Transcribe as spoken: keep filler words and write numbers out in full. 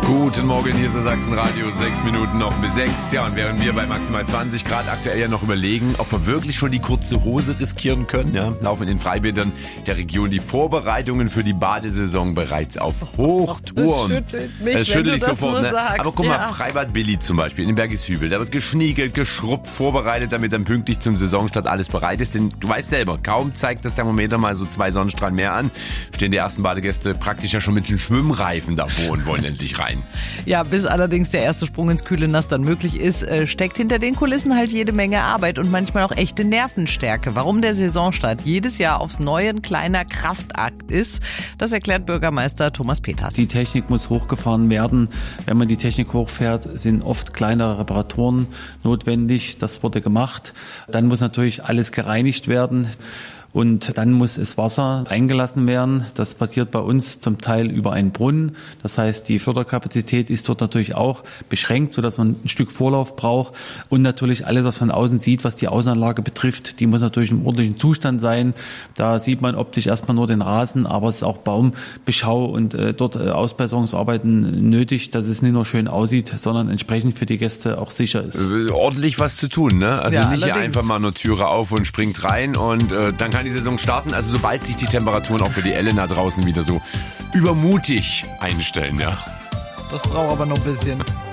Guten Morgen, hier ist das Sachsenradio, sechs Minuten noch bis sechs. Ja, und während wir bei maximal zwanzig Grad aktuell ja noch überlegen, ob wir wirklich schon die kurze Hose riskieren können, ja, laufen in den Freibädern der Region die Vorbereitungen für die Badesaison bereits auf Hochtouren. Das schüttelt mich, das schüttel ich wenn du das sofort, nur ne? sagst, Aber guck mal, ja. Freibad Billy zum Beispiel in den Bergishübel, da wird geschniegelt, geschrubbt, vorbereitet, damit dann pünktlich zum Saisonstart alles bereit ist. Denn du weißt selber, kaum zeigt das Thermometer mal so zwei Sonnenstrahlen mehr an, stehen die ersten Badegäste praktisch ja schon mit den Schwimmreifen davor und wollen endlich rein. Ja, bis allerdings der erste Sprung ins kühle Nass dann möglich ist, äh, steckt hinter den Kulissen halt jede Menge Arbeit und manchmal auch echte Nervenstärke. Warum der Saisonstart jedes Jahr aufs Neue ein kleiner Kraftakt ist, das erklärt Bürgermeister Thomas Peters. Die Technik muss hochgefahren werden. Wenn man die Technik hochfährt, sind oft kleinere Reparaturen notwendig. Das wurde gemacht. Dann muss natürlich alles gereinigt werden. Und dann muss das Wasser eingelassen werden. Das passiert bei uns zum Teil über einen Brunnen. Das heißt, die Förderkapazität ist dort natürlich auch beschränkt, sodass man ein Stück Vorlauf braucht. Und natürlich alles, was man außen sieht, was die Außenanlage betrifft, die muss natürlich im ordentlichen Zustand sein. Da sieht man optisch erstmal nur den Rasen, aber es ist auch Baumbeschau und äh, dort äh, Ausbesserungsarbeiten nötig, dass es nicht nur schön aussieht, sondern entsprechend für die Gäste auch sicher ist. Äh, ordentlich was zu tun, ne? Also Ja, nicht hier allerdings. einfach mal nur Türe auf und springt rein und äh, dann kann die Saison starten, also sobald sich die Temperaturen auch für die Elena draußen wieder so übermutig einstellen, ja. Das braucht aber noch ein bisschen.